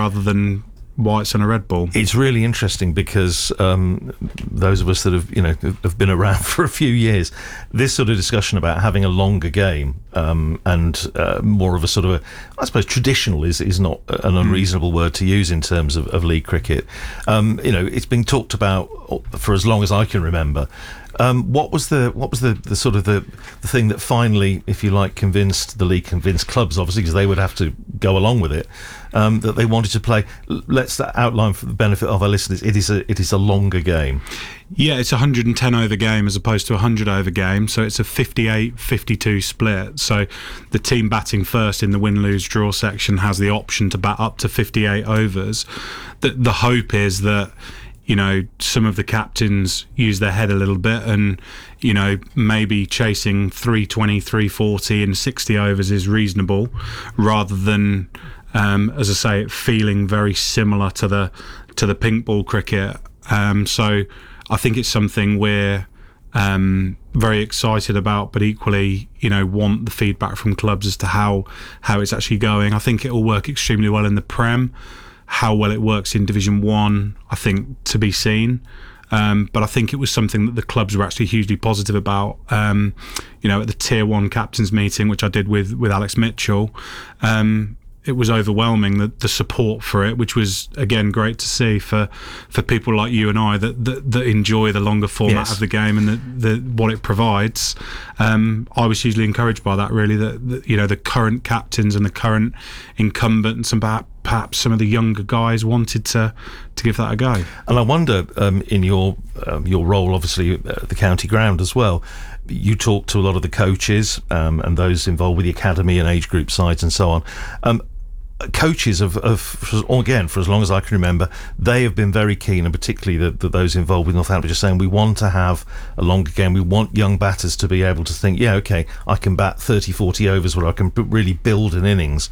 rather than whites and a red ball. It's really interesting because those of us that have been around for a few years, this sort of discussion about having a longer game and more of a sort of I suppose traditional is not an unreasonable word to use in terms of league cricket. It's been talked about for as long as I can remember. What was the sort of the thing that finally, if you like, convinced clubs, obviously, because they would have to go along with it, that they wanted to play? Let's outline for the benefit of our listeners. It is a longer game. Yeah, it's a 110 over game as opposed to a 100 over game, so it's a 58-52 split. So the team batting first in the win-lose-draw section has the option to bat up to 58 overs. The hope is that some of the captains use their head a little bit and, maybe chasing 320, 340 in 60 overs is reasonable, rather than, as I say, it feeling very similar to the pink ball cricket. So I think it's something we're very excited about, but equally, want the feedback from clubs as to how it's actually going. I think it will work extremely well in the Prem. How well it works in Division 1, I think, to be seen. But I think it was something that the clubs were actually hugely positive about. At the Tier 1 captains meeting, which I did with Alex Mitchell, it was overwhelming, the support for it, which was, again, great to see for people like you and I that enjoy the longer format of the game and what it provides. I was hugely encouraged by that, really, that the current captains and the current incumbents and perhaps some of the younger guys wanted to give that a go. And I wonder, in your role, obviously, at the county ground as well, you talk to a lot of the coaches and those involved with the academy and age group sides and so on. Coaches again, for as long as I can remember, they have been very keen, and particularly those involved with Northampton, just saying we want to have a longer game. We want young batters to be able to think, I can bat 30, 40 overs where I can really build an innings.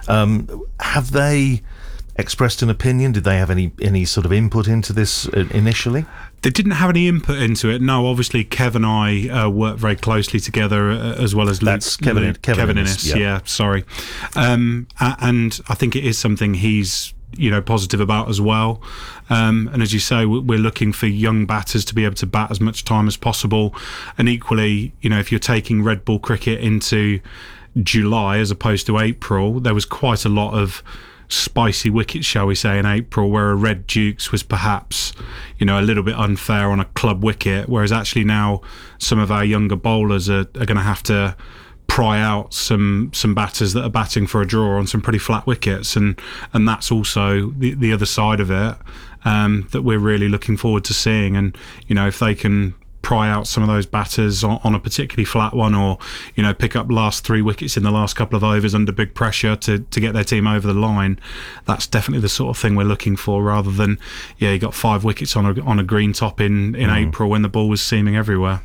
Have they expressed an opinion? Did they have any sort of input into this initially? They didn't have any input into it. No, obviously Kev and I work very closely together, as well as That's Kevin Innes. Yeah, sorry. And I think it is something he's positive about as well. And as you say, we're looking for young batters to be able to bat as much time as possible. And equally, if you're taking red ball cricket into July as opposed to April, there was quite a lot of spicy wickets, shall we say, in April, where a red Dukes was perhaps a little bit unfair on a club wicket, whereas actually now some of our younger bowlers are going to have to pry out some batters that are batting for a draw on some pretty flat wickets, and that's also the other side of it that we're really looking forward to seeing. And if they can pry out some of those batters on a particularly flat one, or pick up last 3 wickets in the last couple of overs under big pressure to get their team over the line, that's definitely the sort of thing we're looking for, rather than you got 5 wickets on a green top in April when the ball was seaming everywhere.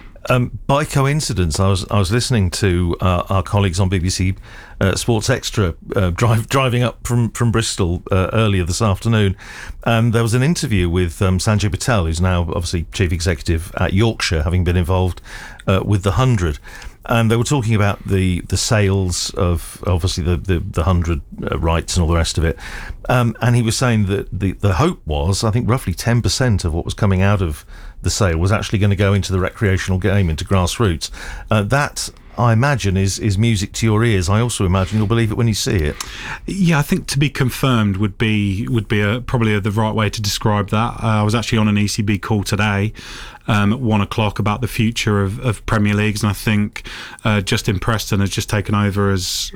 By coincidence, I was listening to our colleagues on BBC Sports Extra driving up from Bristol earlier this afternoon, and there was an interview with Sanjay Patel, who's now obviously Chief Executive at Yorkshire, having been involved with the 100. And they were talking about the sales of obviously the 100 rights and all the rest of it. And he was saying that the hope was, I think, roughly 10% of what was coming out of the sale was actually going to go into the recreational game, into grassroots. That, I imagine, is music to your ears. I also imagine you'll believe it when you see it. Yeah, I think to be confirmed would be probably the right way to describe that. I was actually on an ECB call today at 1:00 about the future of Premier Leagues, and I think Justin Preston has just taken over as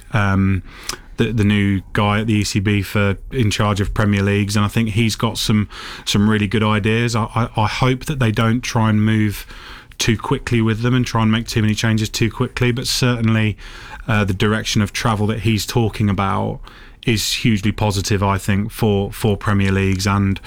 the new guy at the ECB in charge of Premier Leagues, and I think he's got some really good ideas. I hope that they don't try and move too quickly with them and try and make too many changes too quickly, but certainly the direction of travel that he's talking about is hugely positive, I think, for Premier Leagues. And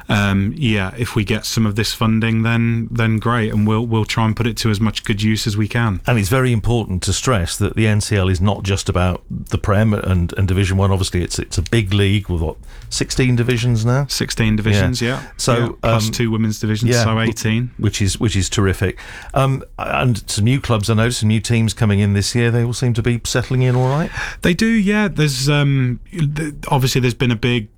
if we get some of this funding, then great, and we'll try and put it to as much good use as we can. And it's very important to stress that the NCL is not just about the Prem and Division 1. Obviously, it's a big league with 16 divisions now. 16 divisions, yeah. So plus 2 women's divisions, so 18, which is terrific. And some new clubs, I noticed, some new teams coming in this year. They all seem to be settling in all right. They do, yeah. There's obviously there's been a big